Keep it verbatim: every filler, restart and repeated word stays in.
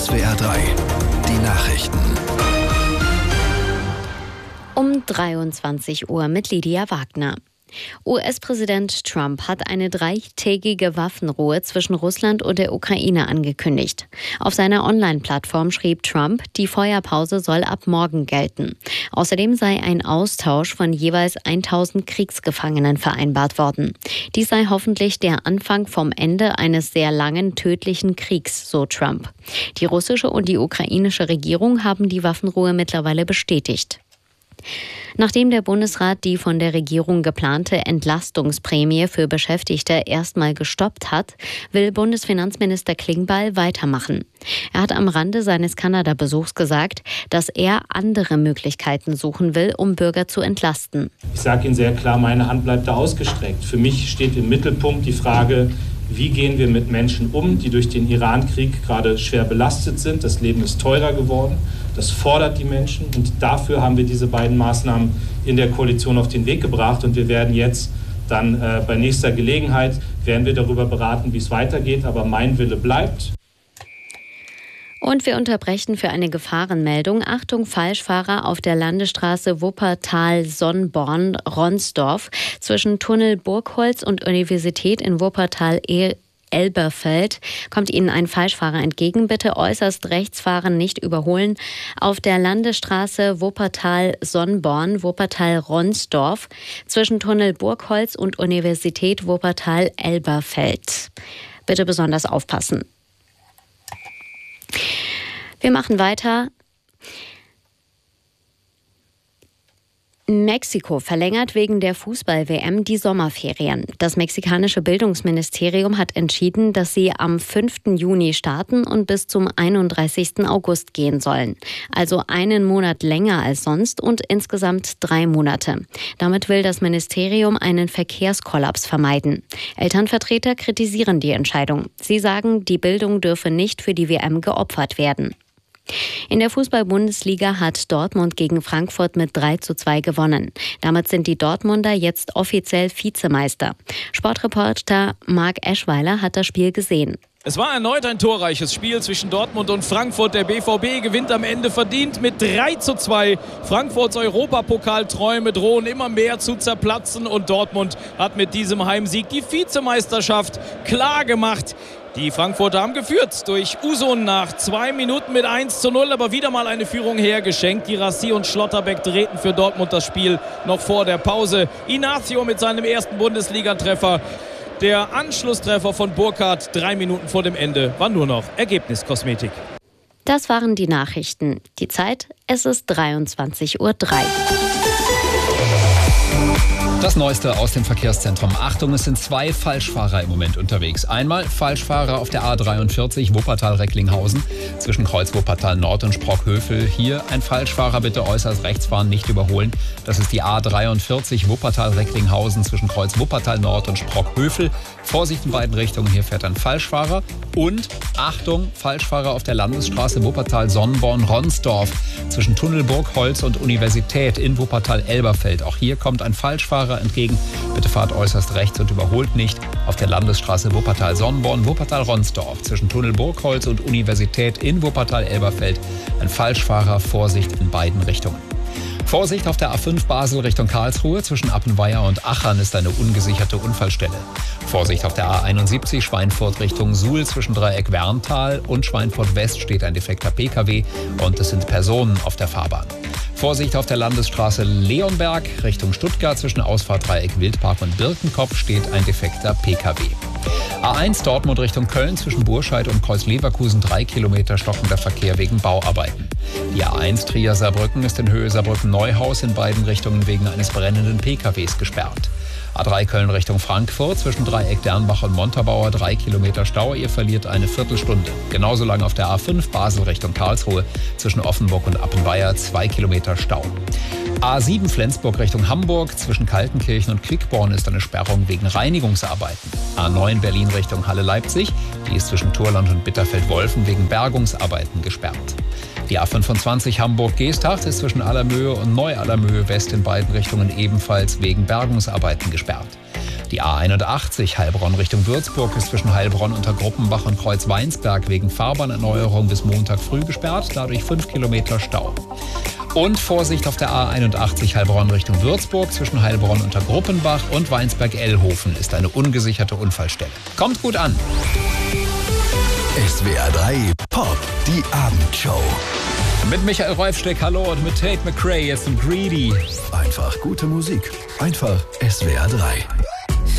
S W R drei, die Nachrichten. Um dreiundzwanzig Uhr mit Lydia Wagner. U S-Präsident Trump hat eine dreitägige Waffenruhe zwischen Russland und der Ukraine angekündigt. Auf seiner Online-Plattform schrieb Trump, die Feuerpause soll ab morgen gelten. Außerdem sei ein Austausch von jeweils tausend Kriegsgefangenen vereinbart worden. Dies sei hoffentlich der Anfang vom Ende eines sehr langen, tödlichen Kriegs, so Trump. Die russische und die ukrainische Regierung haben die Waffenruhe mittlerweile bestätigt. Nachdem der Bundesrat die von der Regierung geplante Entlastungsprämie für Beschäftigte erstmal gestoppt hat, will Bundesfinanzminister Klingbeil weitermachen. Er hat am Rande seines Kanada-Besuchs gesagt, dass er andere Möglichkeiten suchen will, um Bürger zu entlasten. Ich sage Ihnen sehr klar, meine Hand bleibt da ausgestreckt. Für mich steht im Mittelpunkt die Frage, wie gehen wir mit Menschen um, die durch den Iran-Krieg gerade schwer belastet sind. Das Leben ist teurer geworden. Das fordert die Menschen. Und dafür haben wir diese beiden Maßnahmen in der Koalition auf den Weg gebracht. Und wir werden jetzt dann äh, bei nächster Gelegenheit, werden wir darüber beraten, wie es weitergeht. Aber mein Wille bleibt. Und wir unterbrechen für eine Gefahrenmeldung. Achtung, Falschfahrer auf der Landesstraße Wuppertal-Sonnborn-Ronsdorf zwischen Tunnel Burgholz und Universität in Wuppertal-Elberfeld kommt Ihnen ein Falschfahrer entgegen. Bitte äußerst rechts fahren, nicht überholen. Auf der Landesstraße Wuppertal-Sonnborn, Wuppertal-Ronsdorf zwischen Tunnel Burgholz und Universität Wuppertal-Elberfeld. Bitte besonders aufpassen. Wir machen weiter. Mexiko verlängert wegen der Fußball-W M die Sommerferien. Das mexikanische Bildungsministerium hat entschieden, dass sie am fünften Juni starten und bis zum einunddreißigsten August gehen sollen. Also einen Monat länger als sonst und insgesamt drei Monate. Damit will das Ministerium einen Verkehrskollaps vermeiden. Elternvertreter kritisieren die Entscheidung. Sie sagen, die Bildung dürfe nicht für die W M geopfert werden. In der Fußball-Bundesliga hat Dortmund gegen Frankfurt mit drei zu zwei gewonnen. Damit sind die Dortmunder jetzt offiziell Vizemeister. Sportreporter Marc Eschweiler hat das Spiel gesehen. Es war erneut ein torreiches Spiel zwischen Dortmund und Frankfurt. Der B V B gewinnt am Ende verdient mit drei zu zwei. Frankfurts Europapokalträume drohen immer mehr zu zerplatzen und Dortmund hat mit diesem Heimsieg die Vizemeisterschaft klar gemacht. Die Frankfurter haben geführt durch Usun nach zwei Minuten mit eins zu null, aber wieder mal eine Führung hergeschenkt. Girassi und Schlotterbeck drehten für Dortmund das Spiel noch vor der Pause. Inacio mit seinem ersten Bundesligatreffer. Der Anschlusstreffer von Burkhardt drei Minuten vor dem Ende war nur noch Ergebniskosmetik. Das waren die Nachrichten. Die Zeit, es ist dreiundzwanzig Uhr drei. Das Neueste aus dem Verkehrszentrum. Achtung, es sind zwei Falschfahrer im Moment unterwegs. Einmal Falschfahrer auf der A dreiundvierzig Wuppertal-Recklinghausen zwischen Kreuz Wuppertal Nord und Sprockhövel. Hier ein Falschfahrer, bitte äußerst rechts fahren, nicht überholen. Das ist die A dreiundvierzig Wuppertal-Recklinghausen zwischen Kreuz Wuppertal Nord und Sprockhövel. Vorsicht in beiden Richtungen, hier fährt ein Falschfahrer. Und Achtung, Falschfahrer auf der Landesstraße Wuppertal-Sonnborn-Ronsdorf zwischen Tunnel Burgholz und Universität in Wuppertal-Elberfeld. Auch hier kommt ein Falschfahrer entgegen. Bitte fahrt äußerst rechts und überholt nicht. Auf der Landesstraße Wuppertal-Sonnborn, Wuppertal-Ronsdorf zwischen Tunnel Burgholz und Universität in Wuppertal-Elberfeld. Ein Falschfahrer, Vorsicht in beiden Richtungen. Vorsicht auf der A fünf Basel Richtung Karlsruhe. Zwischen Appenweier und Achern ist eine ungesicherte Unfallstelle. Vorsicht auf der A einundsiebzig Schweinfurt Richtung Suhl. Zwischen Dreieck Werntal und Schweinfurt West steht ein defekter P K W und es sind Personen auf der Fahrbahn. Vorsicht auf der Landesstraße Leonberg Richtung Stuttgart. Zwischen Ausfahrt Dreieck Wildpark und Birkenkopf steht ein defekter P K W. A eins Dortmund Richtung Köln zwischen Burscheid und Kreuz Leverkusen drei Kilometer stockender Verkehr wegen Bauarbeiten. Die A eins Trier Saarbrücken ist in Höhe Saarbrücken-Neuhaus in beiden Richtungen wegen eines brennenden P K Ws gesperrt. A drei Köln Richtung Frankfurt zwischen Dreieck Dernbach und Montabaur drei Kilometer Stau. Ihr verliert eine Viertelstunde. Genauso lang auf der A fünf Basel Richtung Karlsruhe zwischen Offenburg und Appenweier zwei Kilometer Stau. A sieben Flensburg Richtung Hamburg zwischen Kaltenkirchen und Quickborn ist eine Sperrung wegen Reinigungsarbeiten. A neun Berlin Richtung Halle-Leipzig, die ist zwischen Thurland und Bitterfeld-Wolfen wegen Bergungsarbeiten gesperrt. Die A fünfundzwanzig Hamburg-Geesthacht ist zwischen Allermöhe und Neu-Allermöhe West in beiden Richtungen ebenfalls wegen Bergungsarbeiten gesperrt. Die A einundachtzig Heilbronn Richtung Würzburg ist zwischen Heilbronn unter Gruppenbach und Kreuzweinsberg wegen Fahrbahnerneuerung bis Montag früh gesperrt, dadurch fünf Kilometer Stau. Und Vorsicht auf der A einundachtzig Heilbronn Richtung Würzburg zwischen Heilbronn unter Gruppenbach und Weinsberg-Ellhofen ist eine ungesicherte Unfallstelle. Kommt gut an! S W R drei Pop, die Abendshow. Mit Michael Reufsteck, hallo, und mit Tate McRae, jetzt im Greedy. Einfach gute Musik. Einfach S W R drei.